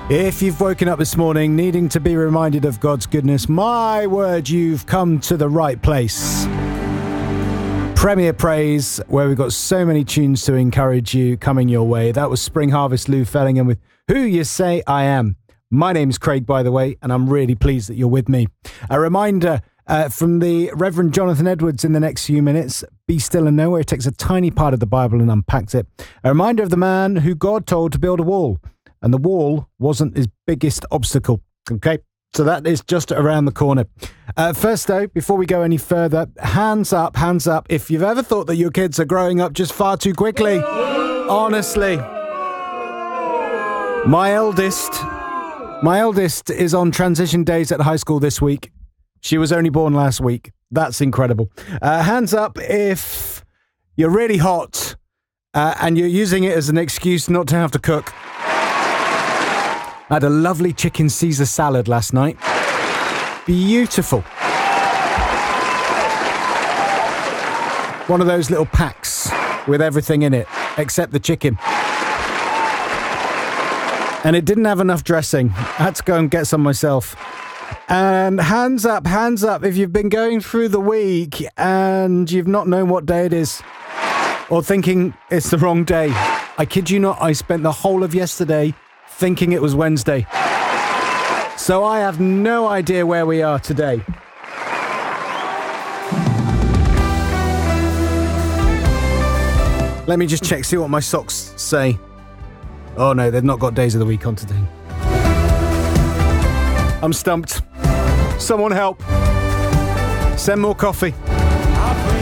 If you've woken up this morning needing to be reminded of God's goodness, my word, you've come to the right place. Premier Praise, where we've got so many tunes to encourage you coming your way. That was Spring Harvest, Lou Fellingham with Who You Say I Am. My name's Craig, by the way, and I'm really pleased that you're with me. A reminder from the Reverend Jonathan Edwards in the next few minutes, Be Still and Know, where he takes a tiny part of the Bible and unpacks it. A reminder of the man who God told to build a wall, and the wall wasn't his biggest obstacle. Okay, so that is just around the corner. First, though, before we go any further, hands up if you've ever thought that your kids are growing up just far too quickly. Honestly. My eldest is on transition days at high school this week. She was only born last week. That's incredible. Hands up if you're really hot and you're using it as an excuse not to have to cook. I had a lovely chicken Caesar salad last night. Beautiful. One of those little packs with everything in it, except the chicken. And it didn't have enough dressing. I had to go and get some myself. And hands up if you've been going through the week and you've not known what day it is, or thinking it's the wrong day. I kid you not, I spent the whole of yesterday thinking it was Wednesday. So I have no idea where we are today. Let me just check, see what my socks say. Oh no, they've not got days of the week on today. I'm stumped. Someone help. Send more coffee.